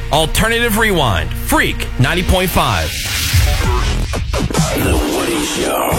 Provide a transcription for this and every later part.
Alternative Rewind. Freak 90.5. The Woody Show.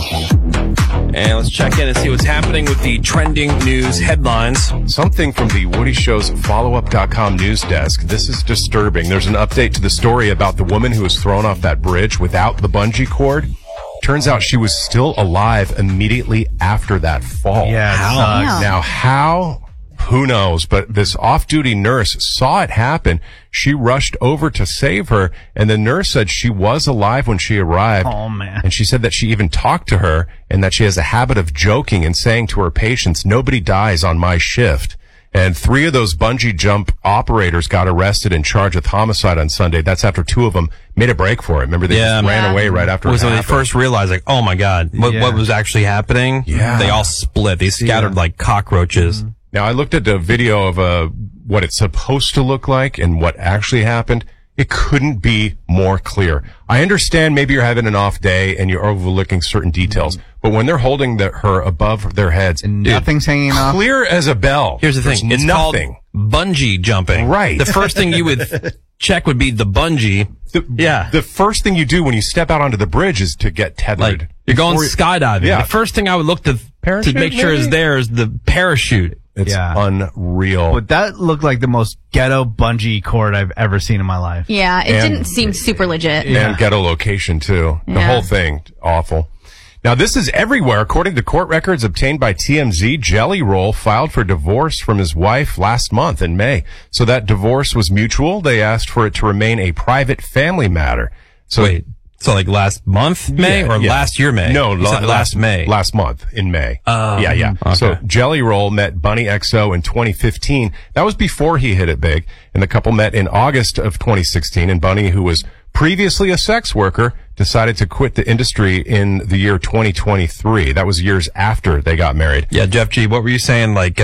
And let's check in and see what's happening with the trending news headlines. Something from the Woody Show's followup.com news desk. This is disturbing. There's an update to the story about the woman who was thrown off that bridge without the bungee cord. Turns out she was still alive immediately after that fall. Yeah. Now, how? Who knows? But this off-duty nurse saw it happen. She rushed over to save her, and the nurse said she was alive when she arrived. Oh, man. And she said that she even talked to her and that she has a habit of joking and saying to her patients, "Nobody dies on my shift." And 3 of those bungee jump operators got arrested and charged with homicide on Sunday. That's after 2 of them made a break for it. Remember, they just ran away right after it was it when they happened. first realized, like, oh my God, what was actually happening? Yeah. They all split. They scattered like cockroaches. Mm-hmm. Now, I looked at a video of what it's supposed to look like and what actually happened. It couldn't be more clear. I understand maybe you're having an off day and you're overlooking certain details, but when they're holding her above their heads, And nothing's hanging off. clear as a bell. Here's the thing. There's It's nothing. called bungee jumping. Right. The first thing you would check would be the bungee. The first thing you do when you step out onto the bridge is to get tethered. Like, you're going Before you- skydiving. Yeah. The first thing I would look to Parachute, make sure is maybe? there is the parachute. It's unreal. But that looked like the most ghetto bungee cord I've ever seen in my life. Yeah, it And- didn't seem super legit. And ghetto location, too. The Yeah. whole thing, awful. Now, this is everywhere. According to court records obtained by TMZ, Jelly Roll filed for divorce from his wife last month in May. So that divorce was mutual. They asked for it to remain a private family matter. So Wait, so like last month May or last year May? No, You said last May. Last month in May. Oh, yeah. okay. So Jelly Roll met Bunny XO in 2015. That was before he hit it big. And the couple met in August of 2016. And Bunny, who was previously a sex worker, decided to quit the industry in the year 2023. That was years after they got married. Yeah, Jeff G, what were you saying? Like,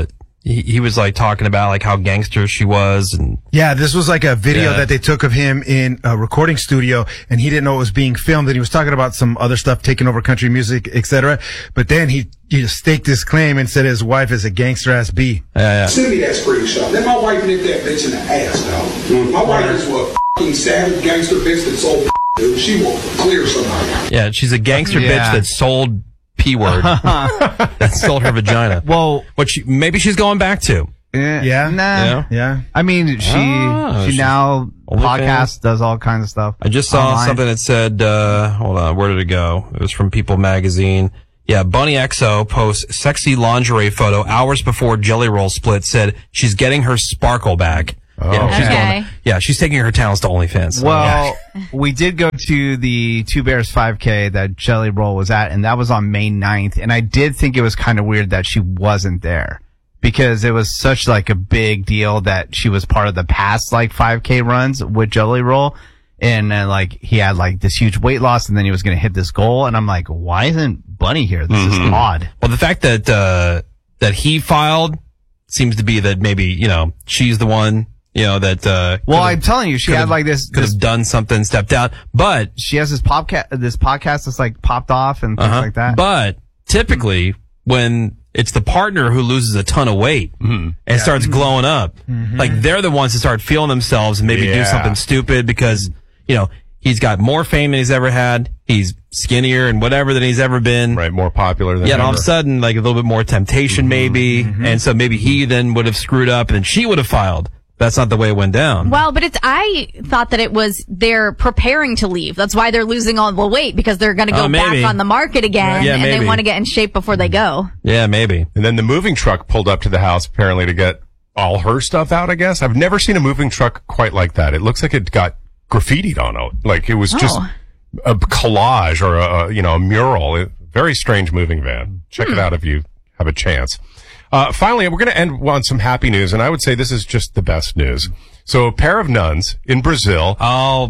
he was like talking about like how gangster she was and Yeah, this was like a video Yeah. that they took of him in a recording studio, and he didn't know it was being filmed, and he was talking about some other stuff taking over country music, etc. But then he just staked his claim and said his wife is a gangster-ass B. Send me that screenshot. Let my wife nip that bitch in the ass, dog. My wife is a fucking savage gangster bitch that sold dude. She will clear somebody. yeah, she's a gangster Yeah. bitch that sold P-word. That sold her vagina. Well, Maybe she's going back to. Yeah? Nah. You know? Yeah. I mean, she she's now OnlyFans. podcasts, does all kinds of stuff. I just saw online. something that said, hold on, where did it go? It was from People Magazine. Yeah, Bunny XO posts sexy lingerie photo hours before Jelly Roll split, said she's getting her sparkle back. Okay. She's taking her talents to OnlyFans. Well, we did go to the Two Bears 5K that Jelly Roll was at, and that was on May 9th. And I did think it was kind of weird that she wasn't there because it was such like a big deal that she was part of the past like 5K runs with Jelly Roll. And like he had like this huge weight loss, and then he was going to hit this goal. And I'm like, why isn't Bunny here? This is odd. Well, the fact that he filed seems to be that maybe, you know, she's the one, you know, that, Well, I'm telling you, she had like this could have done something, stepped out, but she has this podcast that's like popped off and things like that. But typically, when it's the partner who loses a ton of weight and starts glowing up, like they're the ones that start feeling themselves and maybe do something stupid because, you know, he's got more fame than he's ever had. He's skinnier and whatever than he's ever been. Right, more popular than Yeah, and all ever. of a sudden, like a little bit more temptation maybe. And so maybe he then would have screwed up and then she would have filed. That's not the way it went down. Well, but I thought that it was they're preparing to leave. That's why they're losing all the weight because they're going to go maybe. back on the market again Yeah, and maybe. they want to get in shape before they go. Yeah, maybe. And then the moving truck pulled up to the house apparently to get all her stuff out, I guess. I've never seen a moving truck quite like that. It looks like it got graffitied on it. Like it was just a collage or a mural. Very strange moving van. Check it out if you have a chance. Finally, we're going to end on some happy news, and I would say this is just the best news. So a pair of nuns in Brazil. Oh,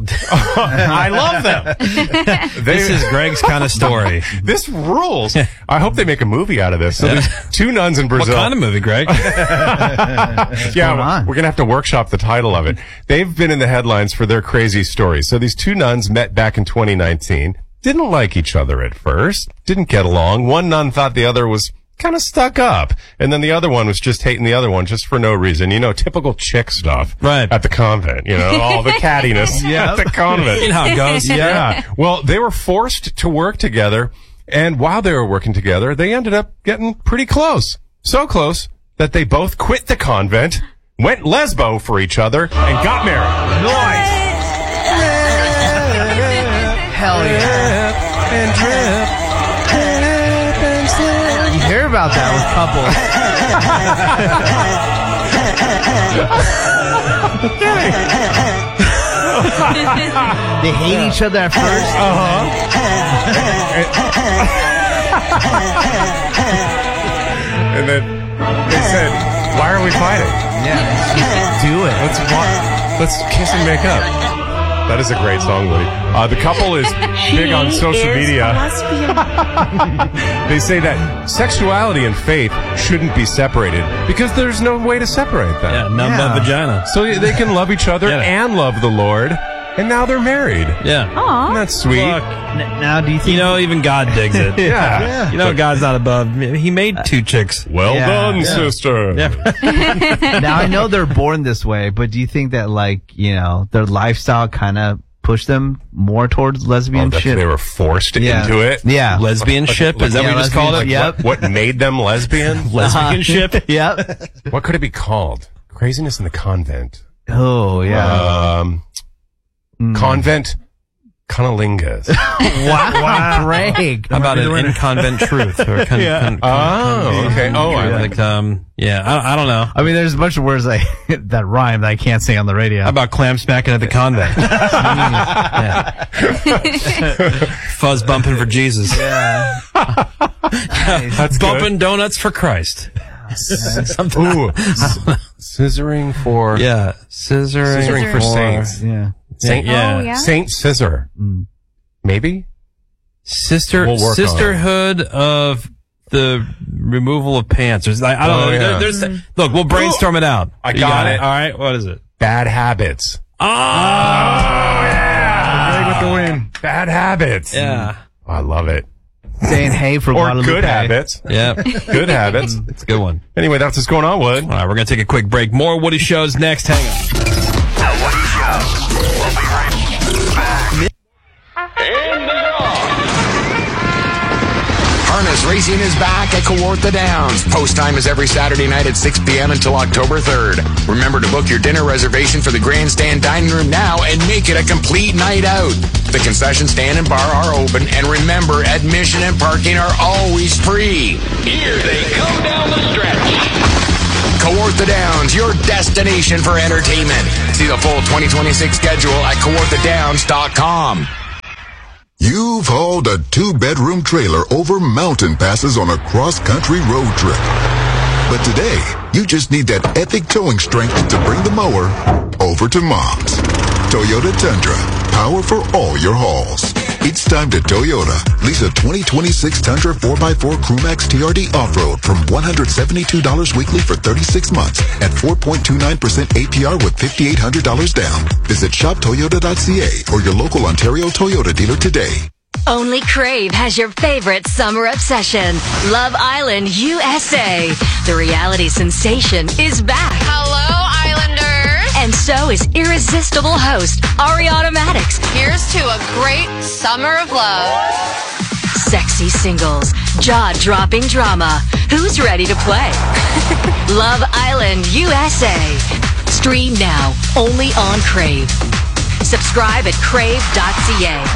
I love them. this is Greg's kind of story. This rules. I hope they make a movie out of this. So there's 2 nuns in What Brazil. kind of movie, Greg? Yeah, we're going to have to workshop the title of it. They've been in the headlines for their crazy stories. So these 2 nuns met back in 2019, didn't like each other at first, didn't get along. One nun thought the other was kind of stuck up. And then the other one was just hating the other one just for no reason. You know, typical chick stuff. Right. At the convent. You know, all the cattiness at the convent. You know how it goes. Yeah. Well, they were forced to work together. And while they were working together, they ended up getting pretty close. So close that they both quit the convent, went lesbo for each other, and got married. Nice. Hell yeah. You hear about that with couples. They hate each other at first. And then they said, why are we fighting? Yeah, just do it. Let's kiss and make up. That is a great song, Woody. The couple is big on social media. They say that sexuality and faith shouldn't be separated because there's no way to separate them. Yeah, none but vagina. So they can love each other and love the Lord, and now they're married. Yeah. Aw. Isn't that sweet? Look, Now, do you think... you know, even God digs it. Yeah. You know, God's not above. He made two chicks. Well Yeah. done, Yeah. sister. Yeah. Now, I know they're born this way, but do you think that, like, you know, their lifestyle kind of pushed them more towards Oh, that's lesbianship? they were forced Yeah. into it. Yeah. Lesbianship? Is that what you just called it? Yep. What made them lesbian? Lesbianship? Yep. What could it be called? Craziness in the convent. Oh, yeah. Convent cunnilingus. Wow. Greg. How about an in-convent truth? Or okay. Oh, I like Like, I don't know. I mean, there's a bunch of words that rhyme that I can't say on the radio. How about clam smacking at the convent? Yeah. Fuzz bumping for Jesus. Yeah. That's Bumping donuts for Christ. Something. Ooh, scissoring for Scissoring for saints. Yeah. Saint, Oh, yeah. Saint Scissor. Maybe We'll work on it. Sisterhood of the removal of pants. There's, I don't know. yeah. Look, we'll brainstorm it out. I You got it. All right. What is it? bad habits. Oh, yeah. With the win. Bad habits. Yeah. I love it. Saying hey for Or Guadalupe. good habits. Yeah. Good habits. It's a good one. Anyway, that's what's going on, Wood. All right. We're going to take a quick break. More Woody Shows next. Hang on. The Woody Show. We'll be right back. And they're off. Harness Racing is back at Kawartha Downs. Post time is every Saturday night at 6 p.m. until October 3rd. Remember to book your dinner reservation for the grandstand dining room now and make it a complete night out. The concession stand and bar are open, and remember, admission and parking are always free. Here they come down the stretch. Kawartha Downs, your destination for entertainment. See the full 2026 schedule at kawarthadowns.com. You've hauled a 2-bedroom trailer over mountain passes on a cross-country road trip. But today, you just need that epic towing strength to bring the mower over to Mom's. Toyota Tundra, power for all your hauls. It's time to Toyota. Lease a 2026 Tundra 4x4 Crewmax TRD Off-Road from $172 weekly for 36 months at 4.29% APR with $5,800 down. Visit shoptoyota.ca or your local Ontario Toyota dealer today. Only Crave has your favorite summer obsession. Love Island USA. The reality sensation is back. Hello, Islanders. And so is irresistible host Ariana Maddox. Here's to a great summer of love. Sexy singles, jaw-dropping drama. Who's ready to play? Love Island USA. Stream now, only on Crave. Subscribe at crave.ca.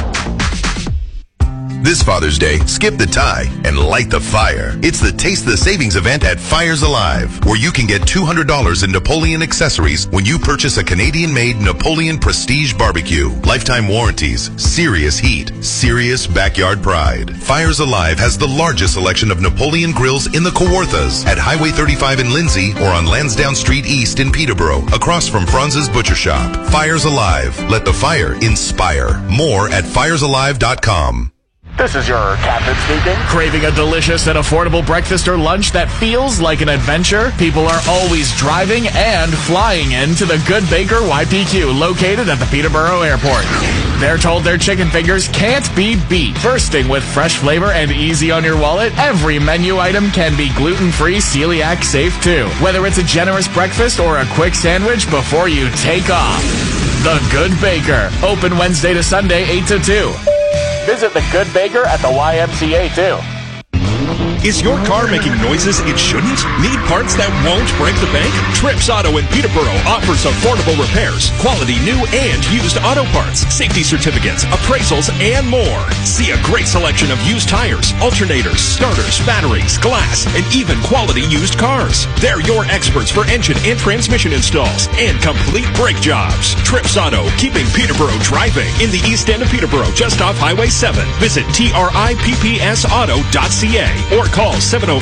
This Father's Day, skip the tie and light the fire. It's the Taste the Savings event at Fires Alive, where you can get $200 in Napoleon accessories when you purchase a Canadian-made Napoleon Prestige Barbecue. Lifetime warranties, serious heat, serious backyard pride. Fires Alive has the largest selection of Napoleon grills in the Kawarthas at Highway 35 in Lindsay or on Lansdowne Street East in Peterborough, across from Franz's Butcher Shop. Fires Alive. Let the fire inspire. More at firesalive.com. This is your captain speaking. Craving a delicious and affordable breakfast or lunch that feels like an adventure? People are always driving and flying into the Good Baker YPQ, located at the Peterborough Airport. They're told their chicken fingers can't be beat. Bursting with fresh flavor and easy on your wallet, every menu item can be gluten-free, celiac safe too. Whether it's a generous breakfast or a quick sandwich before you take off. The Good Baker. Open Wednesday to Sunday, 8 to 2. Visit the Good Baker at the YMCA too. Is your car making noises it shouldn't? Need parts that won't break the bank? Trips Auto in Peterborough offers affordable repairs, quality new and used auto parts, safety certificates, appraisals, and more. See a great selection of used tires, alternators, starters, batteries, glass, and even quality used cars. They're your experts for engine and transmission installs and complete brake jobs. Trips Auto, keeping Peterborough driving. In the east end of Peterborough, just off Highway 7. Visit trippsauto.ca or call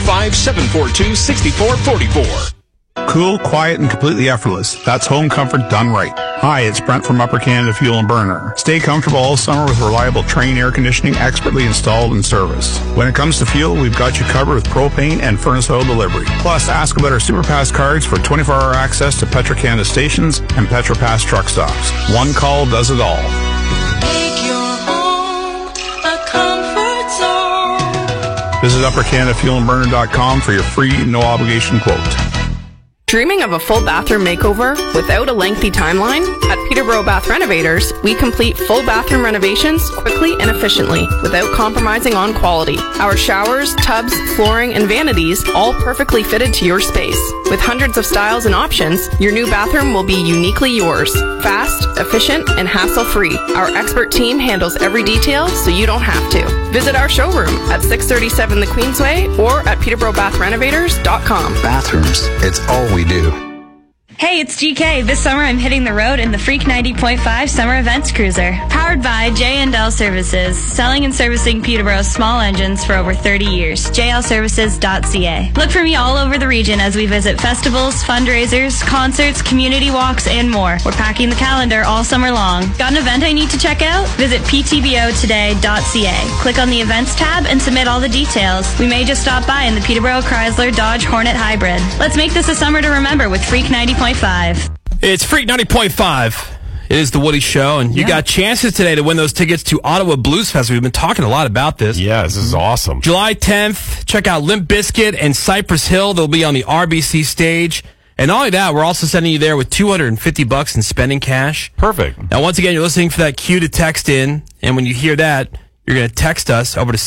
705-742-6444. Cool, quiet, and completely effortless. That's home comfort done right. Hi, it's Brent from Upper Canada Fuel and Burner. Stay comfortable all summer with reliable Trane air conditioning expertly installed and serviced. When it comes to fuel, we've got you covered with propane and furnace oil delivery. Plus, ask about our SuperPass cards for 24-hour access to Petro-Canada stations and PetroPass truck stops. One call does it all. Make your home a comfort zone. Visit UpperCanadaFuelandBurner.com for your free, no-obligation quote. Dreaming of a full bathroom makeover without a lengthy timeline? At Peterborough Bath Renovators, we complete full bathroom renovations quickly and efficiently without compromising on quality. Our showers, tubs, flooring, and vanities all perfectly fitted to your space. With hundreds of styles and options, your new bathroom will be uniquely yours. Fast, efficient, and hassle-free. Our expert team handles every detail so you don't have to. Visit our showroom at 637 The Queensway or at peterboroughbathrenovators.com. Bathrooms, it's all we do. Hey, it's GK. This summer I'm hitting the road in the Freak 90.5 Summer Events Cruiser. Powered by J&L Services, selling and servicing Peterborough's small engines for over 30 years. jlservices.ca. Look for me all over the region as we visit festivals, fundraisers, concerts, community walks, and more. We're packing the calendar all summer long. Got an event I need to check out? Visit ptbotoday.ca. Click on the events tab and submit all the details. We may just stop by in the Peterborough Chrysler Dodge Hornet Hybrid. Let's make this a summer to remember with Freak 90.5. It's Freak 90.5. It is the Woody Show, and you got chances today to win those tickets to Ottawa Blues Fest. We've been talking a lot about this. Yeah, this is awesome. July 10th, check out Limp Bizkit and Cypress Hill. They'll be on the RBC stage. And not only that, we're also sending you there with $250 in spending cash. Perfect. Now, once again, you're listening for that cue to text in, and when you hear that, you're going to text us over to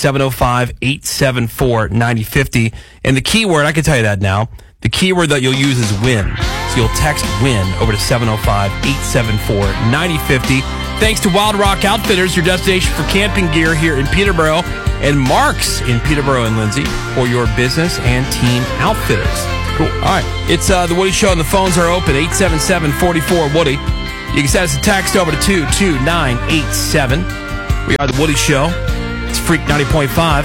705-874-9050. And the keyword, I can tell you that now, the keyword that you'll use is win. So you'll text WIN over to 705-874-9050. Thanks to Wild Rock Outfitters, your destination for camping gear here in Peterborough, and Mark's in Peterborough and Lindsay for your business and team outfitters. Cool. All right. It's the Woody Show, and the phones are open, 877-44-WOODY. You can send us a text over to 22987. We are the Woody Show. It's Freak 90.5.